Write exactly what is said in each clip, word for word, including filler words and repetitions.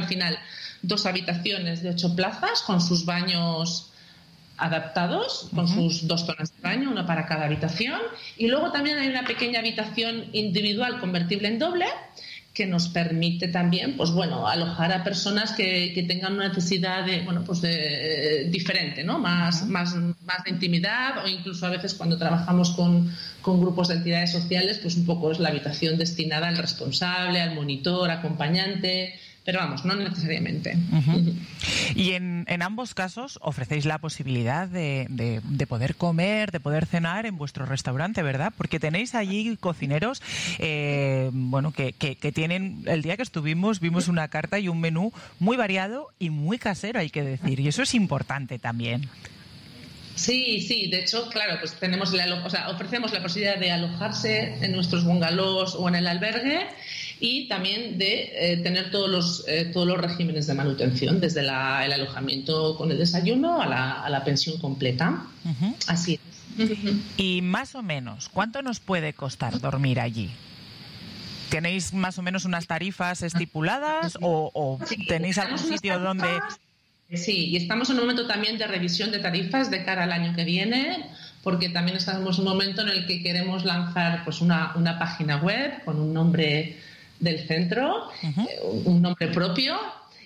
al final dos habitaciones de ocho plazas con sus baños adaptados, con uh-huh. sus dos zonas de baño, una para cada habitación, y luego también hay una pequeña habitación individual convertible en doble que nos permite también, pues bueno, alojar a personas que, que tengan una necesidad de, bueno, pues de, eh, diferente, ¿no? Más, uh-huh. más, más de intimidad, o incluso a veces cuando trabajamos con, con grupos de entidades sociales, pues un poco es la habitación destinada al responsable, al monitor, acompañante. Pero vamos, no necesariamente. Uh-huh. Y en, en ambos casos ofrecéis la posibilidad de, de, de poder comer, de poder cenar en vuestro restaurante, ¿verdad? Porque tenéis allí cocineros, eh, bueno, que, que, que tienen, el día que estuvimos vimos una carta y un menú muy variado y muy casero, hay que decir, y eso es importante también. Sí, sí, de hecho, claro, pues tenemos la, o sea, ofrecemos la posibilidad de alojarse en nuestros bungalows o en el albergue y también de eh, tener todos los eh, todos los regímenes de manutención, desde la, el alojamiento con el desayuno a la, a la pensión completa. Uh-huh. Así es. Uh-huh. Y más o menos, ¿cuánto nos puede costar dormir allí? ¿Tenéis más o menos unas tarifas estipuladas o, o sí, tenéis algún sitio donde...? Sí, y estamos en un momento también de revisión de tarifas de cara al año que viene, porque también estamos en un momento en el que queremos lanzar pues una, una página web con un nombre del centro, uh-huh. eh, un nombre propio,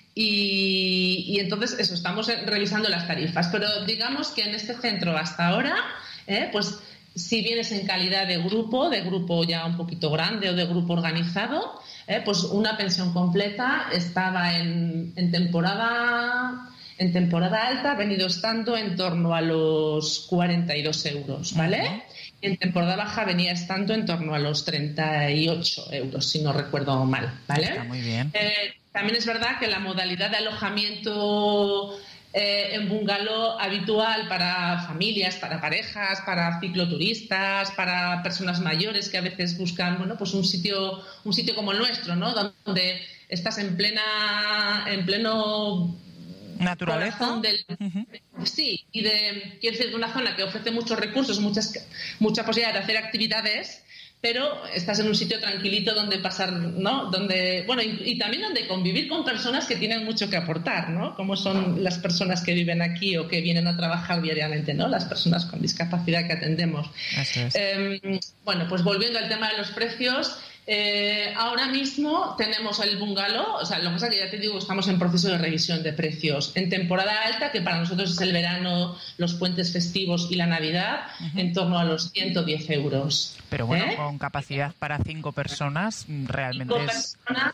y, y entonces eso, estamos revisando las tarifas. Pero digamos que en este centro hasta ahora, eh, pues si vienes en calidad de grupo, de grupo ya un poquito grande o de grupo organizado, eh, pues una pensión completa estaba en, en temporada... En temporada alta ha venido estando en torno a los cuarenta y dos euros, ¿vale? Uh-huh. Y en temporada baja venía estando en torno a los treinta y ocho euros, si no recuerdo mal, ¿vale? Está muy bien. Eh, también es verdad que la modalidad de alojamiento eh, en bungalow habitual para familias, para parejas, para cicloturistas, para personas mayores que a veces buscan, bueno, pues un sitio, un sitio como el nuestro, ¿no? Donde estás en plena, en pleno naturaleza del, uh-huh. sí, y de quiero decir de una zona que ofrece muchos recursos, muchas mucha posibilidad de hacer actividades, pero estás en un sitio tranquilito donde pasar, ¿no? Donde, bueno, y, y también donde convivir con personas que tienen mucho que aportar, ¿no? Como son las personas que viven aquí o que vienen a trabajar diariamente, ¿no? Las personas con discapacidad que atendemos. Eso es. Eh, bueno, pues volviendo al tema de los precios. Eh, ahora mismo tenemos el bungalow, o sea, lo que pasa es que ya te digo, estamos en proceso de revisión de precios. En temporada alta, que para nosotros es el verano, los puentes festivos y la Navidad, uh-huh. en torno a los ciento diez euros. Pero bueno, ¿eh? Con capacidad para cinco personas, realmente cinco es... personas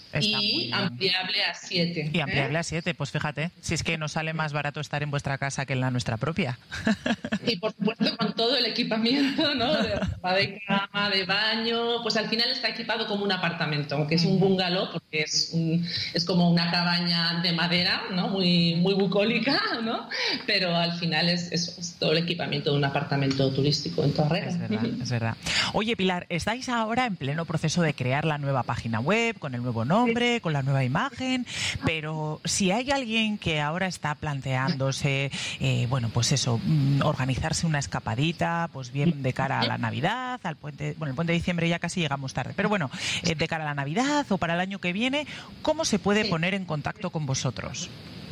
y ampliable a siete. Y ampliable ¿eh? a siete, pues fíjate, si es que nos sale más barato estar en vuestra casa que en la nuestra propia. Y por supuesto con todo el equipamiento, ¿no? De, de cama, de baño, pues al final está equipado como un apartamento, aunque es un bungalow, porque es un, es como una cabaña de madera, ¿no? Muy, muy bucólica, ¿no? Pero al final es, es, es todo el equipamiento de un apartamento turístico en Torrero. Es verdad, es verdad. Oye, Pilar, estáis ahora en pleno proceso de crear la nueva página web, con el nuevo nombre, con la nueva imagen, pero si hay alguien que ahora está planteándose, eh, bueno, pues eso, organizarse una escapadita, pues bien de cara a la Navidad, al puente, bueno, el puente de diciembre ya casi llegamos tarde, pero bueno, eh, de cara a la Navidad o para el año que viene, ¿cómo se puede poner en contacto con vosotros?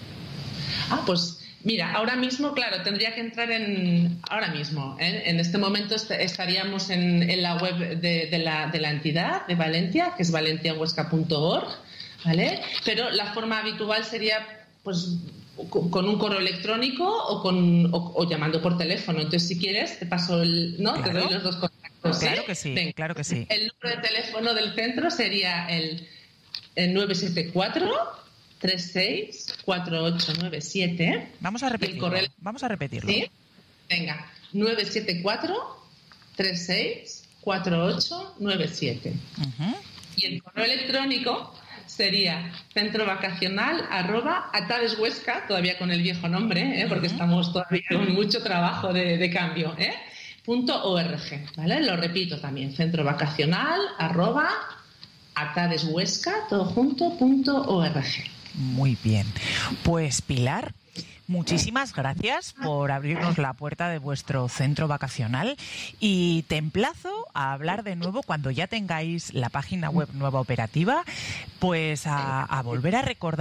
Ah, pues mira, ahora mismo, claro, tendría que entrar en... Ahora mismo, ¿eh? En este momento est- estaríamos en, en la web de, de, la, de la entidad de Valencia, que es valencia huesca punto org, ¿vale? Pero la forma habitual sería, pues, con un correo electrónico o, con, o, o llamando por teléfono. Entonces, si quieres, te paso el... ¿no? Claro. Te doy los dos contactos. Claro ¿eh? que sí, Venga. claro que sí. El número de teléfono del centro sería el, el nueve siete cuatro, tres seis, cuatro ocho nueve siete. Vamos a repetirlo. Correo... Vamos a repetirlo. ¿Sí? Venga, nueve siete cuatro, tres seis, cuatro ocho nueve siete. Uh-huh. Y el correo electrónico sería centro vacacional arroba Atares Huesca, todavía con el viejo nombre, ¿eh? Porque uh-huh. estamos todavía con mucho trabajo de, de cambio, ¿eh? punto org, ¿vale? Lo repito también, centro vacacional arroba Atares Huesca, todo junto, punto org. Muy bien. Pues Pilar, muchísimas gracias por abrirnos la puerta de vuestro centro vacacional y te emplazo a hablar de nuevo cuando ya tengáis la página web nueva operativa, pues a, a volver a recordar